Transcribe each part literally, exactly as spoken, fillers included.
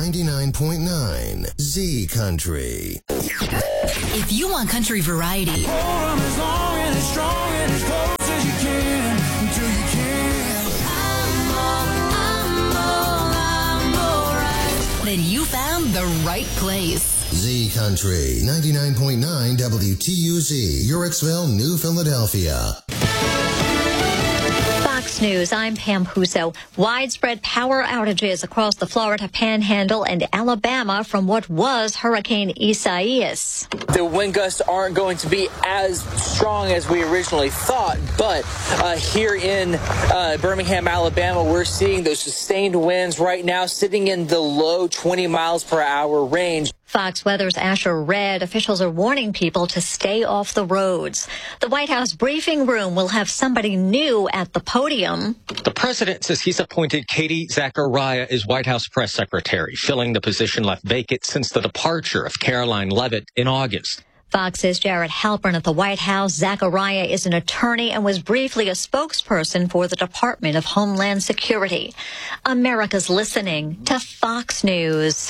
ninety-nine point nine Z Country. If you want country variety, hold on as long and as strong and as close as you can until you can. I'm all, I'm all, I'm all right. Then you found the right place. Z Country, ninety-nine point nine W T U Z, Urexville, New Philadelphia. Fox News, I'm Pam Puso. Widespread power outages across the Florida Panhandle and Alabama from what was Hurricane Isaias. The wind gusts aren't going to be as strong as we originally thought, but uh, here in uh, Birmingham, Alabama, we're seeing those sustained winds right now sitting in the low twenty miles per hour range. Fox Weather's Asher Red, officials are warning people to stay off the roads. The White House briefing room will have somebody new at the podium. The president says he's appointed Katie Zachariah as White House press secretary, filling the position left vacant since the departure of Caroline Leavitt in August. Fox's Jared Halpern at the White House. Zachariah is an attorney and was briefly a spokesperson for the Department of Homeland Security. America's listening to Fox News.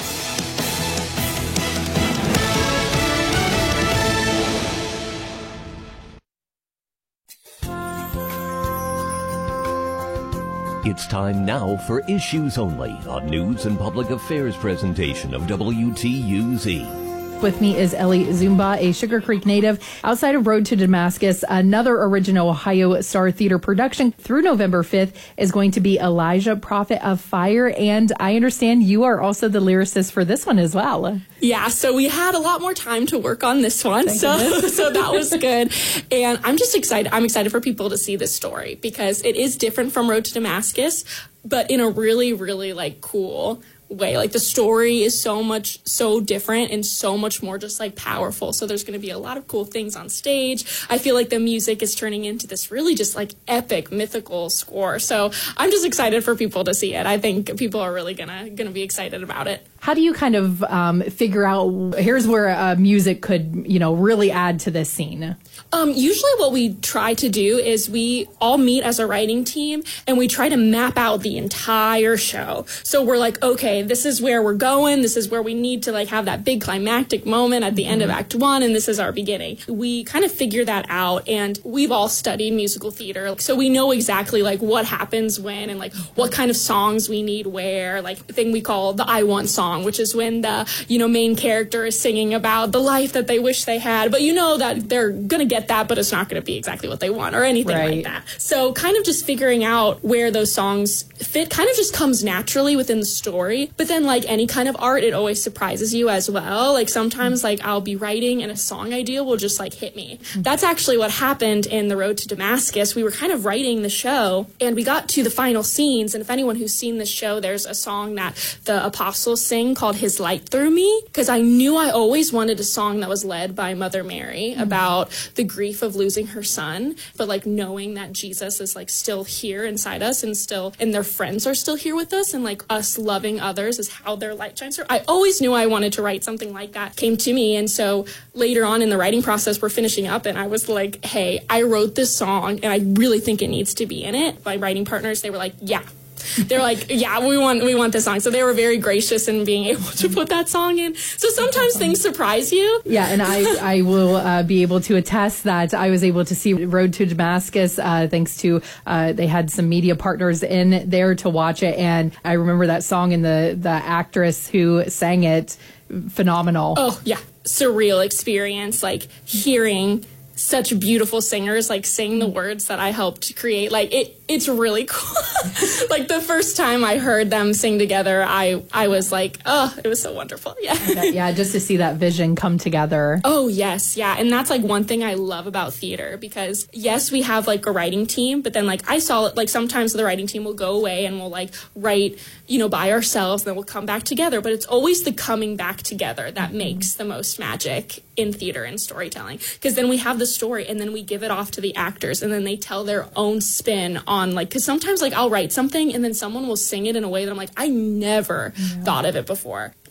It's time now for Issues Only, a news and public affairs presentation of W T U Z. With me is Ellie Zumba, a Sugar Creek native outside of Road to Damascus. Another original Ohio Star Theater production through November fifth is going to be Elijah, Prophet of Fire. And I understand you are also the lyricist for this one as well. Yeah, so we had a lot more time to work on this one. So, so that was good. And I'm just excited. I'm excited for people to see this story because it is different from Road to Damascus, but in a really, really like cool way. Like the story is so much so different and so much more just like powerful. So there's going to be a lot of cool things on stage. I feel like the music is turning into this really just like epic mythical score. So I'm just excited for people to see it. I think people are really gonna gonna be excited about it. How do you kind of um, figure out here's where uh, music could, you know, really add to this scene? Um, usually what we try to do is we all meet as a writing team and we try to map out the entire show. So we're like, okay, this is where we're going. This is where we need to like have that big climactic moment at the mm-hmm. end of Act One. And this is our beginning. We kind of figure that out. And we've all studied musical theater. So we know exactly like what happens when and like what kind of songs we need where, like the thing we call the I Want song, which is when the, you know, main character is singing about the life that they wish they had. But you know that they're going to get that, but it's not going to be exactly what they want or anything right. like that. So kind of just figuring out where those songs fit kind of just comes naturally within the story. But then like any kind of art, it always surprises you as well. Like sometimes like I'll be writing and a song idea will just like hit me. That's actually what happened in The Road to Damascus. We were kind of writing the show and we got to the final scenes. And if anyone who's seen this show, there's a song that the apostles sing called His Light Through Me, because I knew I always wanted a song that was led by Mother Mary mm-hmm. about the grief of losing her son, but like knowing that Jesus is like still here inside us and still, and their friends are still here with us and like us loving others is how their light shines through. I always knew I wanted to write something like that, came to me. And so later on in the writing process, we're finishing up and I was like, hey, I wrote this song and I really think it needs to be in it. My writing partners, they were like, yeah. They're like, yeah, we want we want this song. So they were very gracious in being able to put that song in. So sometimes things surprise you. Yeah, and I, I will uh, be able to attest that I was able to see Road to Damascus uh, thanks to, uh, they had some media partners in there to watch it. And I remember that song and the, the actress who sang it, phenomenal. Oh, yeah. Surreal experience, like hearing such beautiful singers like sing the words that I helped create. Like it, it's really cool. Like the first time I heard them sing together, I, I was like, oh, it was so wonderful. Yeah. Yeah. Just to see that vision come together. Oh, yes. Yeah. And that's like one thing I love about theater because yes, we have like a writing team, but then like I saw it, like sometimes the writing team will go away and we'll like write, you know, by ourselves and then we'll come back together. But it's always the coming back together that mm-hmm. makes the most magic in theater and storytelling. Because then we have the story and then we give it off to the actors and then they tell their own spin on like, because sometimes like I'll write something and then someone will sing it in a way that I'm like, I never yeah. thought of it before.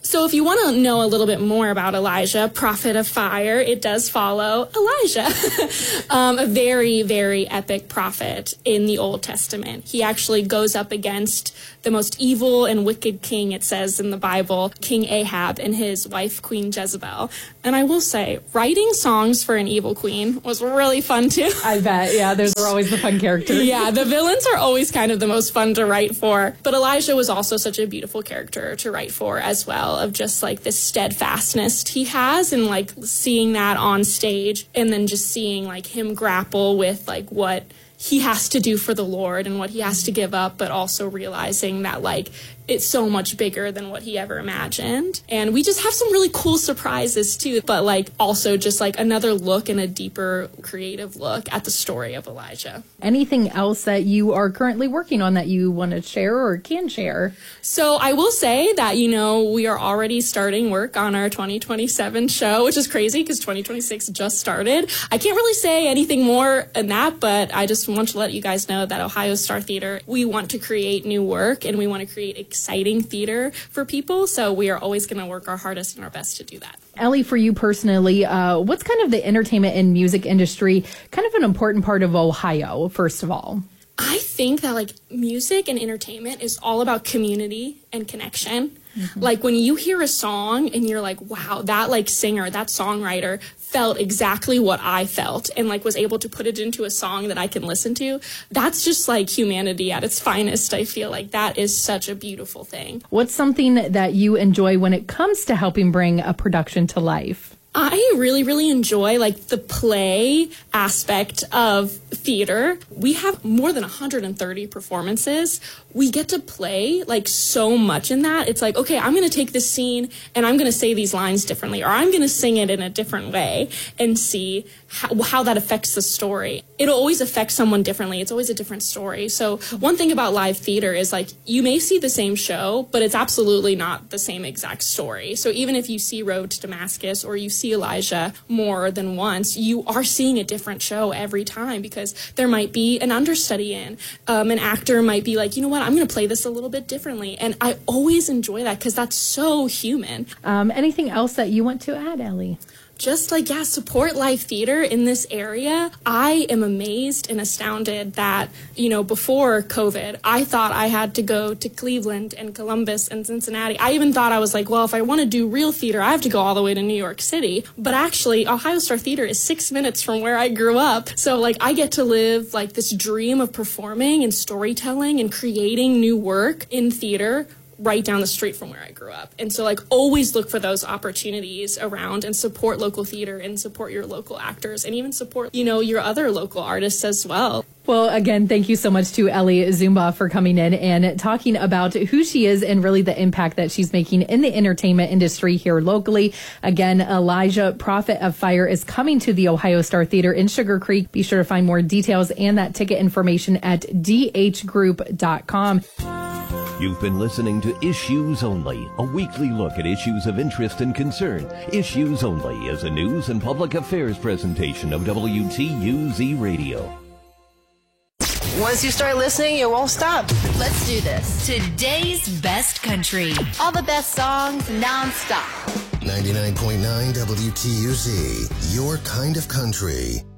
So if you want to know a little bit more about Elijah, prophet of fire, it does follow Elijah, um, a very, very epic prophet in the Old Testament. He actually goes up against the most evil and wicked king, it says in the Bible, King Ahab and his wife, Queen Jezebel. And I will say, writing songs for an evil queen was really fun too. I bet, yeah, those are always the fun characters. Yeah, the villains are always kind of the most fun to write for. But Elijah was also such a beautiful character to write for as well, of just like this steadfastness he has, and like seeing that on stage, and then just seeing like him grapple with like what he has to do for the Lord and what he has to give up, but also realizing that like it's so much bigger than what he ever imagined. And we just have some really cool surprises too, but like also just like another look and a deeper creative look at the story of Elijah. Anything else that you are currently working on that you want to share or can share? So I will say that, you know, we are already starting work on our twenty twenty-seven show, which is crazy because twenty twenty-six just started. I can't really say anything more than that, but I just want to let you guys know that Ohio Star Theater, we want to create new work and we want to create exciting theater for people. So we are always going to work our hardest and our best to do that. Ellie, for you personally, uh, what's kind of the entertainment and music industry, kind of an important part of Ohio, first of all? I think that like music and entertainment is all about community and connection. Mm-hmm. Like when you hear a song and you're like, wow, that like singer, that songwriter felt exactly what I felt and like was able to put it into a song that I can listen to. That's just like humanity at its finest. I feel like that is such a beautiful thing. What's something that you enjoy when it comes to helping bring a production to life? I really, really enjoy like the play aspect of theater. We have more than one hundred thirty performances. We get to play like so much in that. It's like, okay, I'm going to take this scene and I'm going to say these lines differently, or I'm going to sing it in a different way and see how, how that affects the story. It'll always affect someone differently. It's always a different story. So one thing about live theater is like you may see the same show, but it's absolutely not the same exact story. So even if you see Road to Damascus or you see Elijah more than once, you are seeing a different show every time because there might be an understudy in. Um, an actor might be like, you know what, I'm going to play this a little bit differently. And I always enjoy that because that's so human. Um, anything else that you want to add, Ellie? Just like, yeah, support live theater in this area. I am amazed and astounded that, you know, before COVID, I thought I had to go to Cleveland and Columbus and Cincinnati. I even thought I was like, well, if I want to do real theater, I have to go all the way to New York City. But actually, Ohio Star Theater is six minutes from where I grew up. So like I get to live like this dream of performing and storytelling and creating new work in theater right down the street from where I grew up. And so like always look for those opportunities around and support local theater and support your local actors and even support, you know, your other local artists as well. Well, again, thank you so much to Ellie Zumba for coming in and talking about who she is and really the impact that she's making in the entertainment industry here locally. Again, Elijah, Prophet of Fire, is coming to the Ohio Star Theater in Sugar Creek. Be sure to find more details and that ticket information at d h group dot com. You've been listening to Issues Only, a weekly look at issues of interest and concern. Issues Only is a news and public affairs presentation of W T U Z Radio. Once you start listening, you won't stop. Let's do this. Today's best country. All the best songs non-stop. ninety-nine point nine W T U Z, your kind of country.